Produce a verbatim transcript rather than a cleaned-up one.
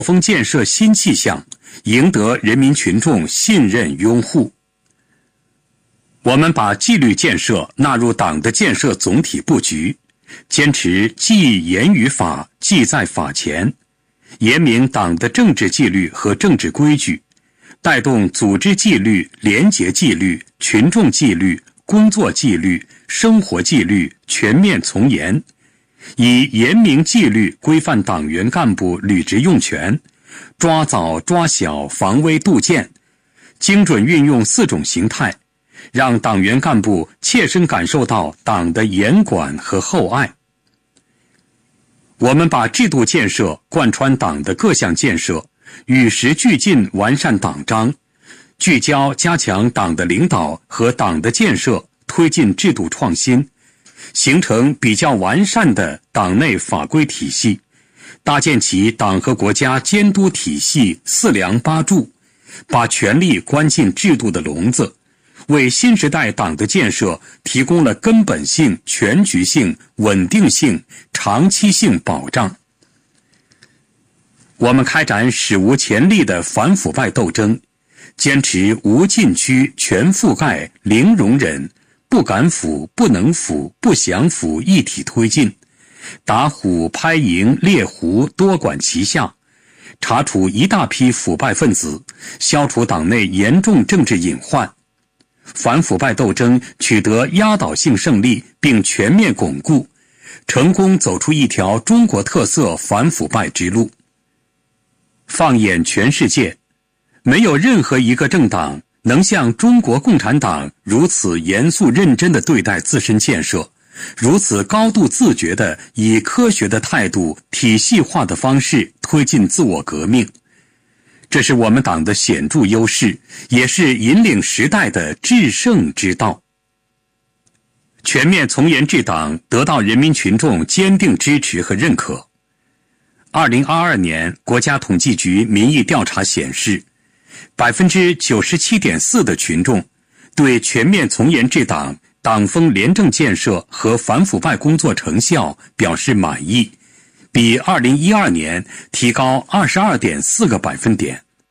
峰建设新气象，赢得人民群众信任拥护。我们把纪律建设纳入党的建设总体布局，坚持纪严于法，纪在法前，严明党的政治纪律和政治规矩，带动组织纪律、廉洁纪律、群众纪律、工作纪律、生活纪律全面从严，以严明纪律规范党员干部履职用权，抓早抓小，防微杜渐，精准运用四种形态，让党员干部切身感受到党的严管和厚爱。我们把制度建设贯穿党的各项建设，与时俱进完善党章，聚焦加强党的领导和党的建设，推进制度创新，形成比较完善的党内法规体系，搭建起党和国家监督体系四梁八柱，把权力关进制度的笼子，为新时代党的建设提供了根本性、全局性、稳定性、长期性保障。我们开展史无前例的反腐败斗争，坚持无禁区、全覆盖、零容忍，不敢腐、不能腐、不想腐一体推进，打虎、拍蝇、猎狐多管齐下，查处一大批腐败分子，消除党内严重政治隐患。反腐败斗争取得压倒性胜利并全面巩固，成功走出一条中国特色反腐败之路。放眼全世界，没有任何一个政党能像中国共产党如此严肃认真地对待自身建设，如此高度自觉地以科学的态度、体系化的方式推进自我革命。这是我们党的显著优势，也是引领时代的制胜之道。全面从严治党得到人民群众坚定支持和认可。二零二二年国家统计局民意调查显示，百分之九十七点四的群众对全面从严治党、党风廉政建设和反腐败工作成效表示满意，比二零一二年提高二十二点四个百分点。